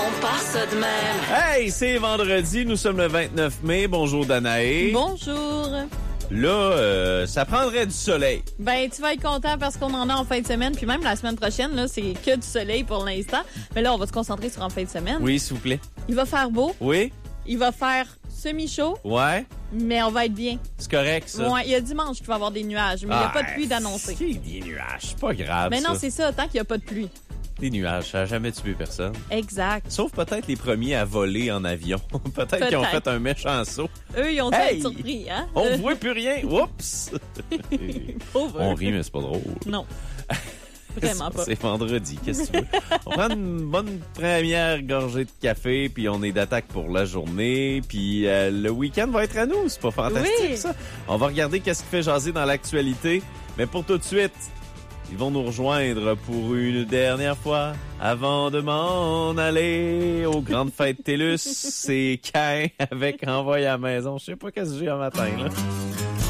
On part ça de même. Hey, c'est vendredi, nous sommes le 29 mai. Bonjour Danae. Bonjour. Là, ça prendrait du soleil. Ben, tu vas être content parce qu'on en a en fin de semaine, puis même la semaine prochaine, là, c'est que du soleil pour l'instant. Mais là, on va se concentrer sur en fin de semaine. Oui, s'il vous plaît. Il va faire beau, Oui? il va faire semi-chaud, Ouais? mais on va être bien. C'est correct, ça? Ouais, il y a dimanche qu'il va y avoir des nuages, mais il n'y a pas de pluie d'annoncer. C'est des nuages, c'est pas grave, Mais non, ça. c'est ça, tant qu'il n'y a pas de pluie. Des nuages, ça n'a jamais tué personne. Exact. Sauf peut-être les premiers à voler en avion. Peut-être qu'ils ont fait un méchant saut. Eux, ils ont dû Hey! être surpris, hein? On voit plus rien. Oups! Pauvre. On rit, mais c'est pas drôle. Non. Vraiment pas. C'est vendredi, qu'est-ce que tu veux? On prend une bonne première gorgée de café, puis on est d'attaque pour la journée, puis le week-end va être à nous. C'est pas fantastique, Oui. ça? On va regarder qu'est-ce qui fait jaser dans l'actualité. Mais pour tout de suite, ils vont nous rejoindre pour une dernière fois avant de m'en aller aux grandes fêtes TELUS. C'est Cain avec Envoyé à la maison. Je sais pas qu'est-ce que j'ai un matin, là.